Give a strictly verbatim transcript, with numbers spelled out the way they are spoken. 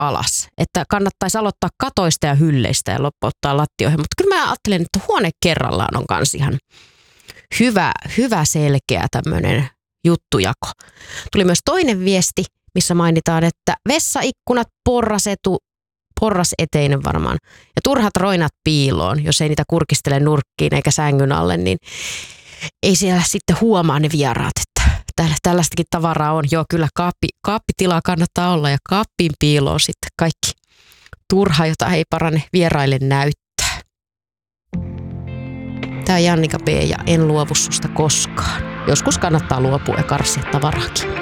alas. Että kannattaisi aloittaa katoista ja hylleistä ja loppuuttaa lattioihin. Mutta kyllä mä ajattelen, että huone kerrallaan on kans ihan hyvä, hyvä selkeä tämmöinen juttujako. Tuli myös toinen viesti, missä mainitaan, että vessaikkunat, porrasetu, porraseteinen varmaan ja turhat roinat piiloon, jos ei niitä kurkistele nurkkiin eikä sängyn alle, niin ei siellä sitten huomaa ne vieraat, että tällaistakin tavaraa on. Joo, kyllä kaappi, kaappitilaa kannattaa olla ja kaappiin piiloon sitten kaikki turha, jota ei parane vieraille näyttää. Tämä on Jannika B. ja en luovu susta koskaan. Joskus kannattaa luopua ja karsia tavaraakin.